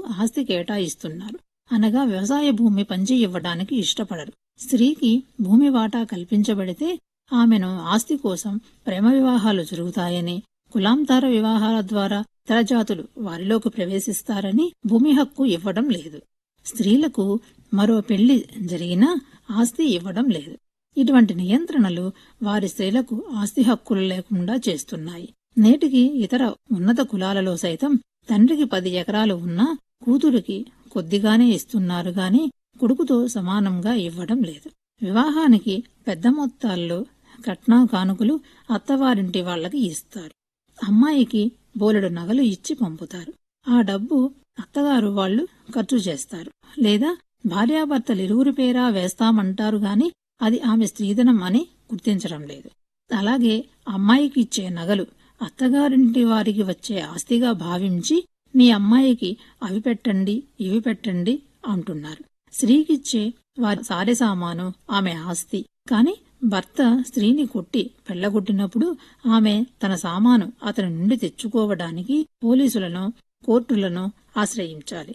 ఆస్తి కేటాయిస్తున్నారు. అనగా వ్యవసాయ భూమి పంచి ఇవ్వడానికి ఇష్టపడరు. స్త్రీకి భూమి వాటా కల్పించబడితే ఆమెను ఆస్తి కోసం ప్రేమ వివాహాలు జరుగుతాయని, కులాంతర వివాహాల ద్వారా ఇతర జాతులు వారిలోకి ప్రవేశిస్తారని భూమి హక్కు ఇవ్వడం లేదు. స్త్రీలకు మరో పెళ్లి జరిగినా ఆస్తి ఇవ్వడం లేదు. ఇటువంటి నియంత్రణలు వారి స్త్రీలకు ఆస్తి హక్కులు లేకుండా చేస్తున్నాయి. నేటికి ఇతర ఉన్నత కులాలలో సైతం తండ్రికి 10 ఎకరాలు ఉన్నా కూతురికి కొద్దిగానే ఇస్తున్నారు గాని కొడుకుతో సమానంగా ఇవ్వడం లేదు. వివాహానికి పెద్ద మొత్తాల్లో కట్నా కానుకలు అత్తవారింటి వాళ్లకి ఇస్తారు. అమ్మాయికి బోలెడు నగలు ఇచ్చి పంపుతారు. ఆ డబ్బు అత్తగారు వాళ్లు ఖర్చు చేస్తారు. లేదా భార్యాభర్తలిరువురి పేరా వేస్తామంటారు గాని అది ఆమె స్త్రీధనం అని గుర్తించడం లేదు. అలాగే అమ్మాయికి ఇచ్చే నగలు అత్తగారింటి వారికి వచ్చే ఆస్తిగా భావించి మీ అమ్మాయికి అవి పెట్టండి ఇవి పెట్టండి అంటున్నారు. స్త్రీకిచ్చే వారి సారె సామాను ఆమె ఆస్తి. కాని భర్త స్త్రీని కొట్టి పెళ్లగొట్టినప్పుడు ఆమె తన సామాను అతని నుండి తెచ్చుకోవడానికి పోలీసులను, కోర్టులను ఆశ్రయించాలి.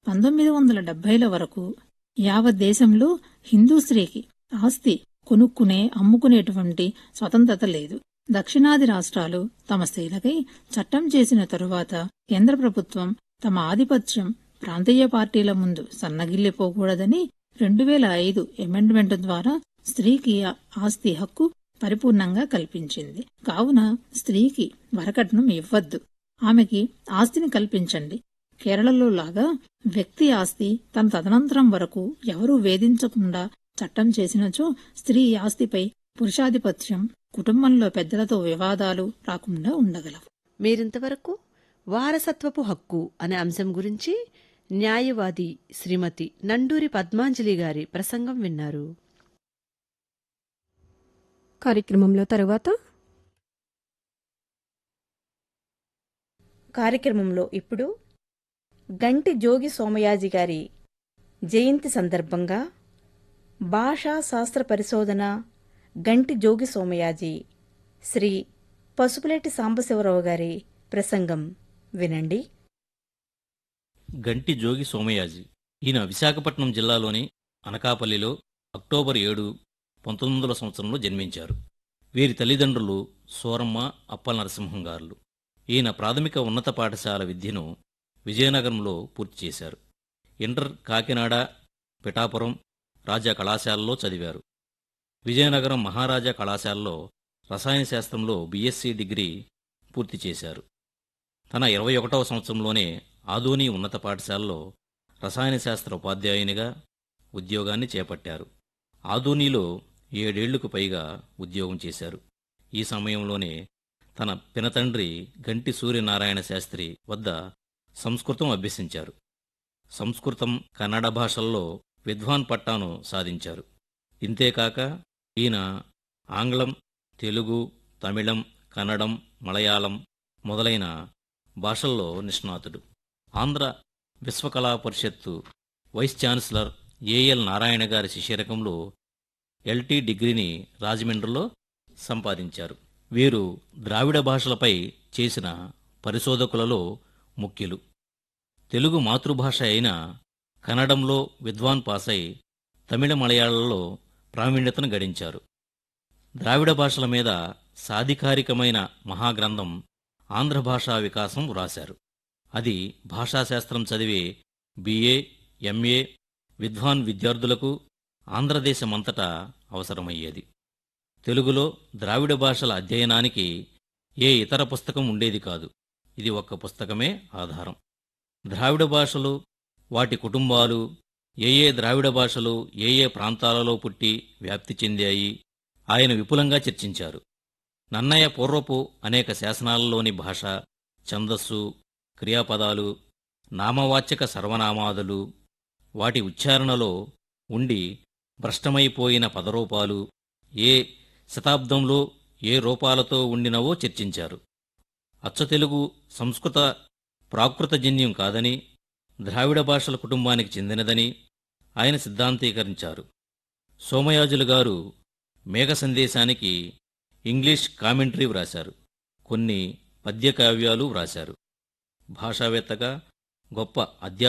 1970ల వరకు యావత్ దేశంలో హిందూ స్త్రీకి ఆస్తి కొనుక్కునే అమ్ముకునేటువంటి స్వతంత్రత లేదు. దక్షిణాది రాష్ట్రాలు తమ స్త్రీలకై చట్టం చేసిన తరువాత కేంద్ర ప్రభుత్వం తమ ఆధిపత్యం ప్రాంతీయ పార్టీల ముందు సన్నగిల్లిపోకూడదని 2005 అమెండ్మెంట్ ద్వారా స్త్రీకి ఆస్తి హక్కు పరిపూర్ణంగా కల్పించింది. కావున స్త్రీకి వరకట్నం ఇవ్వద్దు, ఆమెకి ఆస్తిని కల్పించండి. కేరళలో లాగా వ్యక్తి ఆస్తి తన తదనంతరం వరకు ఎవరూ వేధించకుండా చట్టం చేసినచో స్త్రీ ఆస్తిపై పురుషాధిపత్యం, కుటుంబంలో పెద్దలతో వివాదాలు రాకుండా ఉండగలవు. మీరింతవరకు వారసత్వపు హక్కు అనే అంశం గురించి న్యాయవాది శ్రీమతి నండూరి పద్మాంజలి గారి ప్రసంగం విన్నారు. కార్యక్రమంలో తరువాత కార్యక్రమంలో ఇప్పుడు గంటి జోగి సోమయాజి గారి జయంతి సందర్భంగా భాషా శాస్త్ర పరిశోధన గంటి జోగి సోమయాజి శ్రీ పసుపులేటి సాంబశివరావు గారి ప్రసంగం వినండి. గంటి జోగి సోమయాజి ఈయన విశాఖపట్నం జిల్లాలోని అనకాపల్లిలో అక్టోబర్ 7, 1900 సంవత్సరంలో జన్మించారు. వీరి తల్లిదండ్రులు సోరమ్మ, అప్పల నరసింహం గారులు. ఈయన ప్రాథమిక ఉన్నత పాఠశాల విద్యను విజయనగరంలో పూర్తి చేశారు. ఇంటర్ కాకినాడ, పిఠాపురం రాజా కళాశాలలో చదివారు. విజయనగరం మహారాజా కళాశాలలో రసాయన శాస్త్రంలో బీఎస్సీ డిగ్రీ పూర్తి చేశారు. తన 21వ సంవత్సరంలోనే ఆదోని ఉన్నత పాఠశాలలో రసాయన శాస్త్ర ఉపాధ్యాయునిగా ఉద్యోగాన్ని చేపట్టారు. ఆదోనిలో 7 ఏళ్లకు పైగా ఉద్యోగం చేశారు. ఈ సమయంలోనే తన పినతండ్రి గంటి సూర్యనారాయణ శాస్త్రి వద్ద సంస్కృతం అభ్యసించారు. సంస్కృతం, కన్నడ భాషల్లో విద్వాన్ పట్టాను సాధించారు. ఇంతేకాక ఈయన ఆంగ్లం, తెలుగు, తమిళం, కన్నడం, మలయాళం మొదలైన భాషల్లో నిష్ణాతుడు. ఆంధ్ర విశ్వకళా పరిషత్తు వైస్ ఛాన్సలర్ ఏఎల్ నారాయణ గారి శిష్యరకంలో ఎల్టీ డిగ్రీని రాజమండ్రిలో సంపాదించారు. వీరు ద్రావిడ భాషలపై చేసిన పరిశోధకులలో ముఖ్యులు. తెలుగు మాతృభాష అయిన కన్నడంలో విద్వాన్ పాసై తమిళ, మలయాళంలో ప్రావీణ్యతను గడించారు. ద్రావిడ భాషల మీద సాధికారికమైన మహాగ్రంథం ఆంధ్ర భాషా వికాసం వ్రాశారు. అది భాషాశాస్త్రం చదివే బిఏ, ఎంఏ విద్వాన్ విద్యార్థులకు ఆంధ్రదేశమంతటా అవసరమయ్యేది. తెలుగులో ద్రావిడ భాషల అధ్యయనానికి ఏ ఇతర పుస్తకం ఉండేది కాదు. ఇది ఒక్క పుస్తకమే ఆధారం. ద్రావిడ భాషలు, వాటి కుటుంబాలు, ఏ ద్రావిడ భాషలు ఏ ప్రాంతాలలో పుట్టి వ్యాప్తి చెందాయి ఆయన విపులంగా చర్చించారు. నన్నయ పూర్వపు అనేక శాసనాలలోని భాష, ఛందస్సు, క్రియాపదాలు, నామవాచక సర్వనామాదులు, వాటి ఉచ్చారణలో ఉండి భ్రష్టమైపోయిన పదరూపాలు ఏ శతాబ్దంలో ఏ రూపాలతో ఉండినవో చర్చించారు. అచ్చతెలుగు సంస్కృత ప్రాకృతజన్యం కాదని, ద్రావిడ భాషల కుటుంబానికి చెందినదని ఆయన సిద్ధాంతీకరించారు. సోమయాజులు గారు మేఘ సందేశానికి ఇంగ్లీష్ కామెంటరీ వ్రాశారు. కొన్ని పద్యకావ్యాలు వ్రాశారు. భాషావేత్తగా గొప్ప